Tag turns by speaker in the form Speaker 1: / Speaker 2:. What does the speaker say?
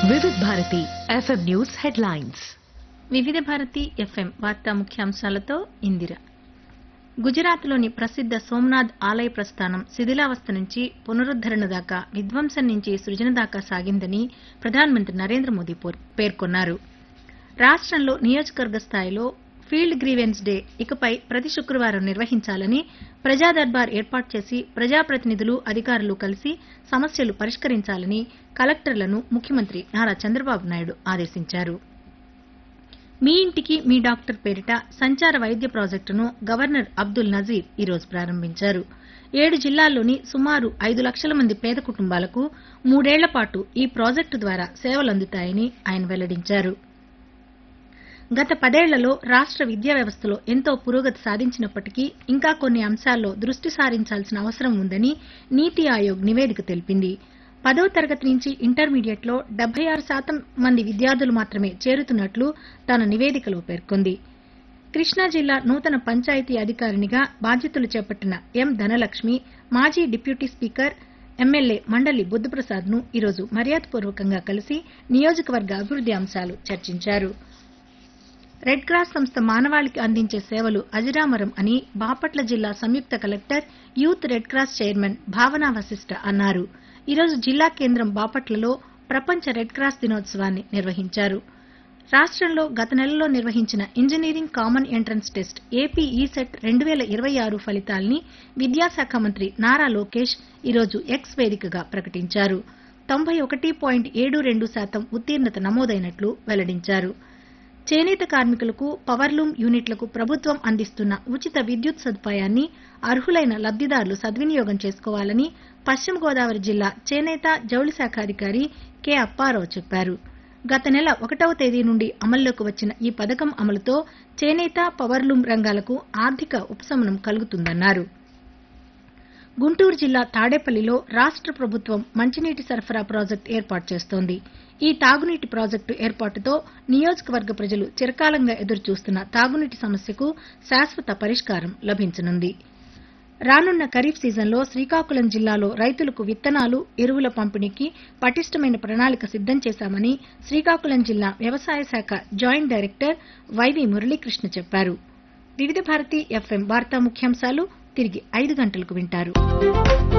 Speaker 1: వివిధ Bharati FM news headlines.
Speaker 2: వివిధ Bharati FM వార్తా ముఖ్యాంశాలతో ఇందిర. గుజరాత్లోని ప్రసిద్ధ సోమనాథ్ ఆలయ ప్రస్థానం శిథిలావస్థ నుంచి పునరుద్దరణ దాకా, విధ్వంసం నుంచి సృజన దాకా సాగిందని ప్రధానమంత్రి నరేంద్ర మోదీ పేర్కొన్నారు. రాష్ట్రంలో నియోజకవర్గ స్థాయిలో ఫీల్డ్ గ్రీవెన్స్ డే ఇకపై ప్రతి శుక్రవారం నిర్వహించాలని, ప్రజా దర్బార్ ఏర్పాటు చేసి ప్రజాప్రతినిధులు, అధికారులు కలిసి సమస్యలు పరిష్కరించాలని కలెక్టర్లను ముఖ్యమంత్రి నారా చంద్రబాబు నాయుడు ఆదేశించారు. మీ ఇంటికి మీ డాక్టర్ పేరిట సంచార వైద్య ప్రాజెక్టును గవర్నర్ అబ్దుల్ నజీర్ ఈరోజు ప్రారంభించారు. 7 జిల్లాల్లోని సుమారు 5 లక్షల మంది పేద కుటుంబాలకు 3 ఏళ్ల పాటు ఈ ప్రాజెక్టు ద్వారా సేవలందుతాయని ఆయన వెల్లడించారు. గత 10 ఏళ్లలో రాష్ట్ర విద్యా వ్యవస్థలో ఎంతో పురోగతి సాధించినప్పటికీ ఇంకా కొన్ని అంశాల్లో దృష్టి సారించాల్సిన అవసరం ఉందని నీతి ఆయోగ్ నివేదిక తెలిపింది. 10వ తరగతి నుంచి ఇంటర్మీడియట్లో 76% మంది విద్యార్థులు మాత్రమే చేరుతున్నట్లు తన నివేదికలో పేర్కొంది. కృష్ణా జిల్లా నూతన పంచాయతీ అధికారినిగా బాధ్యతలు చేపట్టిన ఎం ధనలక్ష్మి మాజీ డిప్యూటీ స్పీకర్, ఎమ్మెల్యే మండలి బుద్ధప్రసాద్ను ఈరోజు మర్యాదపూర్వకంగా కలిసి నియోజకవర్గ అభివృద్ది అంశాలు చర్చించారు. రెడ్ క్రాస్ సంస్థ మానవాళికి అందించే సేవలు అజరామరం అని బాపట్ల జిల్లా సంయుక్త collector, youth red cross chairman భావనా వశిష్ఠ అన్నారు. ఈరోజు జిల్లా కేంద్రం బాపట్లలో ప్రపంచ రెడ్ క్రాస్ దినోత్సవాన్ని నిర్వహించారు. రాష్ట్రంలో గత నెలలో నిర్వహించిన engineering common entrance test AP ECET 2026 ఫలితాల్ని విద్యాశాఖ మంత్రి నారా లోకేష్ ఈరోజు ఎక్స్ వేదికగా ప్రకటించారు. 91.72% ఉత్తీర్ణత నమోదైనట్లు వెల్లడించారు. చేనేత కార్మికులకు పవర్లూమ్ యూనిట్లకు ప్రభుత్వం అందిస్తున్న ఉచిత విద్యుత్ సదుపాయాన్ని అర్హులైన లబ్దిదారులు సద్వినియోగం చేసుకోవాలని పశ్చిమ గోదావరి జిల్లా చేనేత జౌళి శాఖ అధికారి కె అప్పారావు చెప్పారు. గత నెల 1వ తేదీ నుండి అమల్లోకి వచ్చిన ఈ పథకం అమలుతో చేనేత, పవర్లూమ్ రంగాలకు ఆర్థిక ఉపశమనం కలుగుతుందన్నారు. గుంటూరు జిల్లా తాడేపల్లిలో రాష్ట్ర ప్రభుత్వం మంచినీటి సరఫరా ప్రాజెక్టు ఏర్పాటు చేస్తోంది. ఈ తాగునీటి ప్రాజెక్టు ఏర్పాటుతో నియోజకవర్గ ప్రజలు చిరకాలంగా ఎదురుచూస్తున్న తాగునీటి సమస్యకు శాశ్వత పరిష్కారం లభించనుంది. రానున్న ఖరీఫ్ సీజన్లో శ్రీకాకుళం జిల్లాలో రైతులకు విత్తనాలు, ఎరువుల పంపిణీకి పటిష్టమైన ప్రణాళిక సిద్దం చేశామని శ్రీకాకుళం జిల్లా వ్యవసాయ శాఖ జాయింట్ డైరెక్టర్ వైవి మురళీకృష్ణ చెప్పారు. వివిధ భారతి ఎఫ్ఎం వార్తా ముఖ్యాంశాలు తిరిగి 5 గంటలకు వింటారు.